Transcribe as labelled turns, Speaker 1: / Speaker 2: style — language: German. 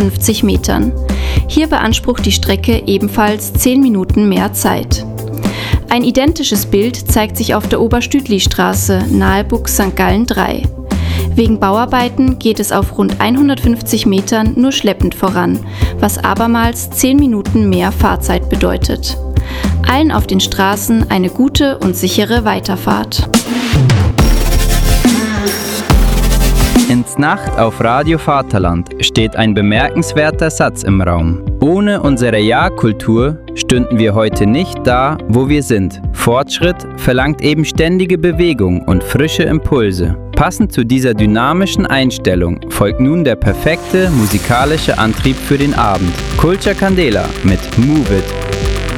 Speaker 1: 150 Metern. Hier beansprucht die Strecke ebenfalls 10 Minuten mehr Zeit. Ein identisches Bild zeigt sich auf der Oberstütli-Straße nahe Buchs St. Gallen 3. Wegen Bauarbeiten geht es auf rund 150 Metern nur schleppend voran, was abermals 10 Minuten mehr Fahrzeit bedeutet. Allen auf den Straßen eine gute und sichere Weiterfahrt.
Speaker 2: Ins Nacht auf Radio Vaterland steht ein bemerkenswerter Satz im Raum. Ohne unsere Ja-Kultur stünden wir heute nicht da, wo wir sind. Fortschritt verlangt eben ständige Bewegung und frische Impulse. Passend zu dieser dynamischen Einstellung folgt nun der perfekte musikalische Antrieb für den Abend. Culture Candela mit Move It.